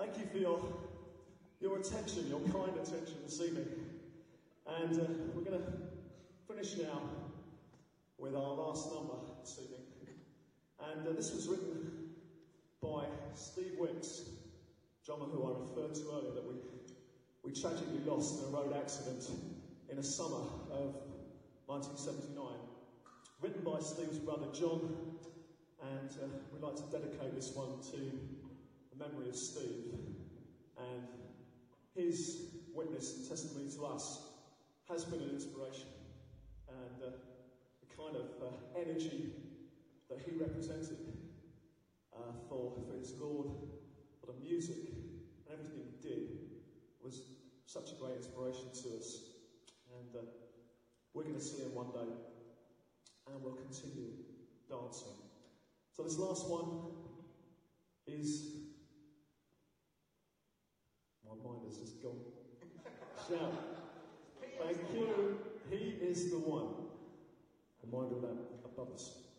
Thank you for your attention, your kind attention this evening. And we're going to finish now with our last number this evening. And this was written by Steve Wicks, drummer who I referred to earlier, that we tragically lost in a road accident in a summer of 1979. Written by Steve's brother John, and we'd like to dedicate this one to the memory of Steve. And his witness and testimony to us has been an inspiration, and the kind of energy that he represented for his Lord, for the music and everything he did was such a great inspiration to us. And we're going to see him one day, and we'll continue dancing. So this last one is... My mind has just gone. Shout. Thank you. He is the one. Reminder of that above us.